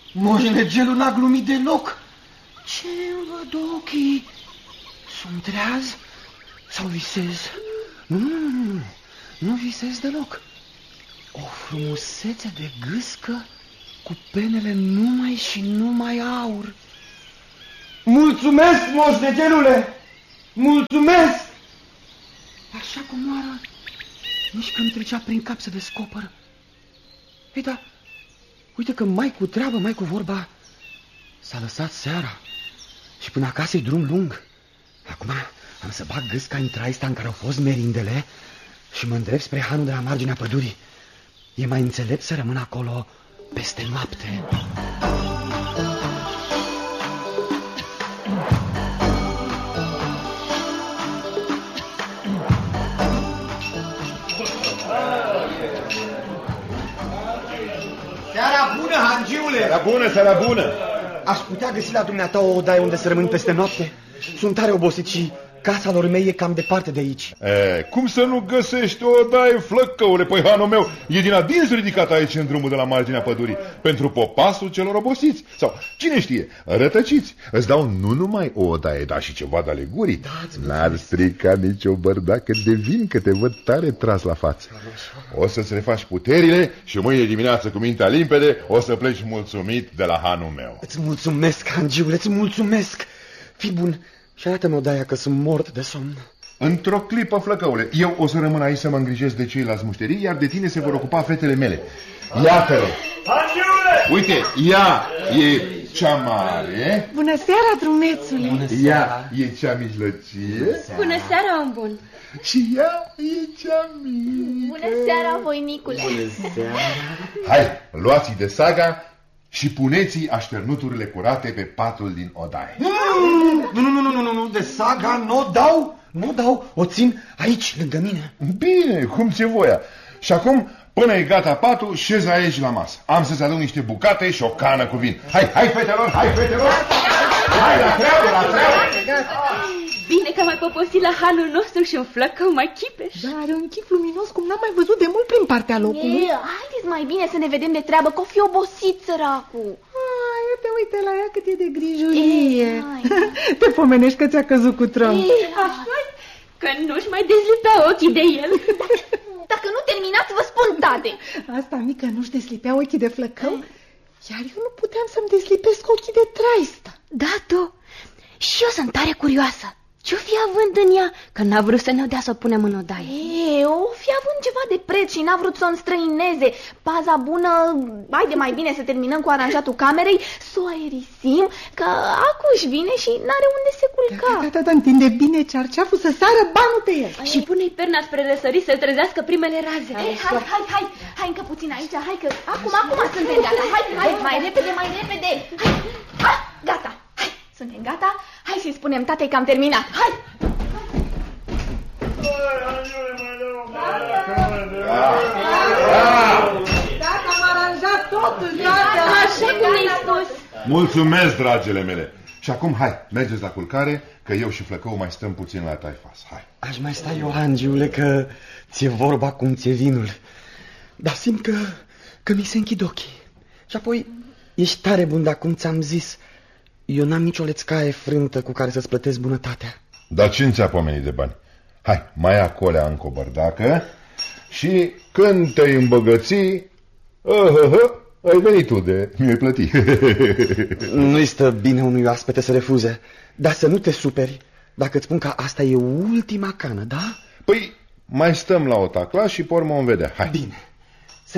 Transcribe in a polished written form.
Moșnegelul n-a glumit deloc. Ce-mi văd ochii? Sunt treaz sau visez? Nu visez deloc. O frumusețe de gâscă cu penele numai și numai aur. Mulțumesc, moșnegelule! Mulțumesc! Așa cum moară, nici când trecea prin cap să descoperă. Ei, da, uite că mai cu treabă, mai cu vorba, s-a lăsat seara și până acasă e drum lung. Acum am să bag gâsca în traista în care au fost merindele și mă îndrept spre hanul de la marginea pădurii. E mai înțelept să rămân acolo peste noapte. Seara bună, hangiule! Seara bună, seara bună! Aș putea găsi la dumneata o odaie unde să rămân peste noapte? Sunt tare obosit și casa lor mei e cam departe de aici. Cum să nu găsești o odaie, flăcăule? Păi hanul meu e din adins ridicat aici în drumul de la marginea pădurii, pentru popasul celor obosiți. Sau, cine știe, rătăciți. Îți dau nu numai o odaie, dar și ceva de alegurii. N-ar strica nicio bărdacă de vin, că te văd tare tras la față. O să-ți refaci puterile și mâine dimineață cu mintea limpede o să pleci mulțumit de la hanul meu. Îți mulțumesc, hangiule, îți mulțumesc. Fii bun și arată-mi odaia, că sunt mort de somn. Într-o clipă, flăcăule, eu o să rămân aici să mă îngrijesc de ceilalți mușterii, iar de tine se vor ocupa fetele mele. Iată-le! Uite, ea e cea mare. Bună seara, drumețule! Bună seara. Ea e cea mijlocie. Bună seara, om bun! Și ea e cea mică. Bună seara, voinicule! Bună seara. Hai, luați-i de saga și puneți-i așternuturile curate pe patul din odaie. Nu, de saga nu dau, o țin aici, lângă mine. Bine, cum ți-e voia. Și acum, până e gata patul, șezi aici la masă. Am să-ți aduc niște bucate și o cană cu vin. Hai, fetelor, hai, fetelor! Hai, la treabă! Bine că am mai poposit la hanul nostru și un flăcău mai chipeș. Dar are un chip luminos cum n-am mai văzut de mult prin partea locului. Haideți mai bine să ne vedem de treabă, că o fi obosit săracul. Uite la ea cât e de grijulie. Te pomenești că ți-a căzut cu tron. Așa-i, că nu-și mai dezlipea ochii de el. Dacă nu terminați, vă spun, tate. Asta mică nu-și deslipea ochii de flăcău, iar eu nu puteam să-mi deslipesc ochii de traista. Da, tu. Și eu sunt tare curioasă. Ce-o fi având în ea, că n-a vrut să ne-o dea să o punem în odaie? O fi având ceva de preț și n-a vrut să o înstrăineze. Paza bună, haide mai bine să terminăm cu aranjatul camerei, să o aerisim, că acuși vine și n-are unde se culca. Da, întinde bine cearceaful să sară banul pe el. Și pune-i perna spre răsărit să-l trezească primele raze. Hai încă puțin aici, hai că acum suntem gata. Hai, mai repede. Hai, gata. Suntem gata? Hai să-i spunem tatei că am terminat. Hai! Dacă am aranjat totul, așa cum ne-ai spus. Mulțumesc, dragele mele. Și acum, hai, mergeți la culcare, că eu și flăcău mai stăm puțin la taifas. Hai. Aș mai sta eu, hangiule, că ți-e vorba cum ți-e vinul. Dar simt că mi se închid ochii. Și apoi, ești tare bun, dar cum ți-am zis, eu n-am nicio lețcaie frântă cu care să-ți plătesc bunătatea. Dar cine ți-a pomenit de bani? Hai, mai ia colea încă o bărdacă și când te-ai îmbogăți, ai venit tu de mi-ai plătit. Nu-i stă bine unui oaspete să refuze, dar să nu te superi dacă îți spun că asta e ultima cană, da? Păi, mai stăm la o tacla și pe urmă vom vedea. Hai. Bine.